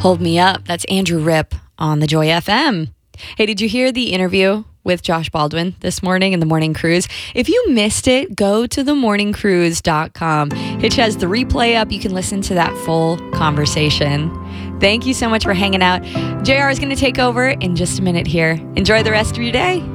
Hold Me Up. That's Andrew Ripp on the Joy FM. Hey, did you hear the interview with Josh Baldwin this morning in the Morning Cruise? If you missed it, go to themorningcruise.com. Hitch has the replay up. You can listen to that full conversation. Thank you so much for hanging out. JR is going to take over in just a minute here. Enjoy the rest of your day.